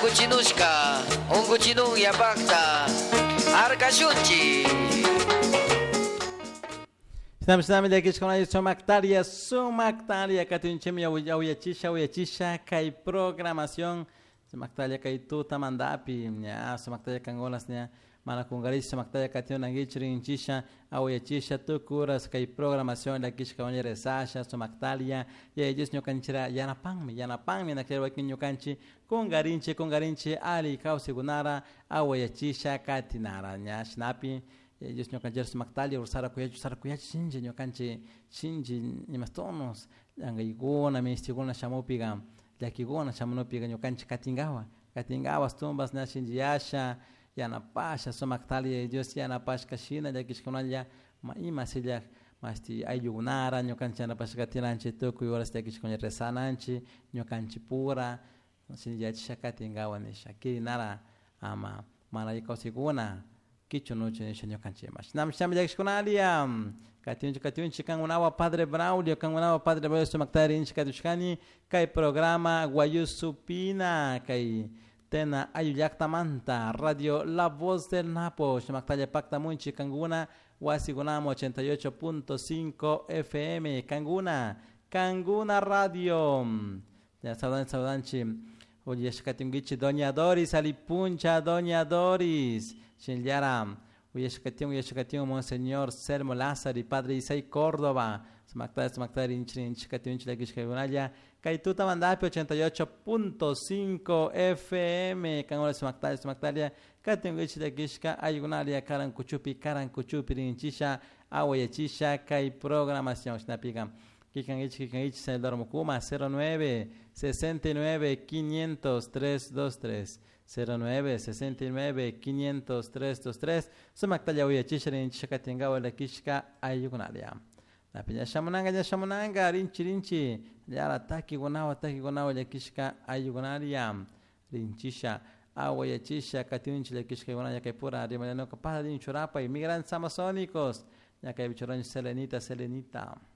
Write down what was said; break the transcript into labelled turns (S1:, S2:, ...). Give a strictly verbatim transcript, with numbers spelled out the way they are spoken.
S1: Chinushka, Ongu Chinung Yabakta, Arkashunchi.
S2: Sinam sinam de kish kona somaktaria somaktaria katunchemi ya chisha ya chisha kai programación somaktaria kai tuta mandapi ya somaktaria kangolas nya mana kungaris somaktaria katun ngichrin chisha au ya chisha tu kuras kai programación da kish kona resasha somaktaria ya jis nyo kanchira ya na pang ya na pang na kero kinyo kanchi kungarinche kungarinche ali kau sigunara au ya chisha katinara nya snapi ellos no canjer smaktalia ursara kuyachu sara kuyachu shinje no canche shinje ni mastonos anga igona me istigona shamopiga ya kigona shamonopiga no canche katingawa katingawa stombas na shinje yasha yana pasha smaktalia ellos yana pash kashina ya kishkonalia ma ima silya masti ayugunara no canche na pash katinanche toku horas ya kishkonya resananche no canche pura shinje yasha katingawa ne shakiri nara ama malaika sigona kicho noche nishanyo kanche mas nam shamba jak shkonalia katinchi katinchi kangunawa padre Braulio kangunawa padre Braulio somaktari inchi katushkani kai programa Guayusupina kai tena ayuyakta manta radio La Voz del Napo somaktalia pakta munchi kanguna wasigunamo ochenta y ocho punto cinco F M kanguna kanguna radio ya saudan saudanchi oye shkatimgichi doña Doris alipuncha doña Doris Shinyaram, Uyashkatim, Uyashkatim, Monseñor Selmo Lázaro y Padre Isai Córdoba, Smaktar, Smaktar, Inchin, Chikatim, Chilakishkagunaya, Kaituta Mandapi ochenta y ocho punto cinco F M, Kangola Smaktar, Smaktaria, Katim Wichilakishka, Ayunalia, Karan Kuchupi, Karan Kuchupi, Rinchisha, Awayachisha, Kai Programación, Snapiga. Kikanich, Kikanich, Seldor Mukuma, cero nueve sesenta y nueve quinientos tres dos tres. cero nueve sesenta y nueve quinientos tres dos tres Somaktalia uya chisharin chakatinga wala kishka ayugunalia. La piña shamunanga ya shamunanga rinchi rinchi ya taki gunawa taki gunawa ya kishka ayugunalia rinchisha awa ya chisha katinchi la kishka gunalia que pura rimaleno capaz de inchurapa y migrantes amazónicos ya que bichoran selenita selenita.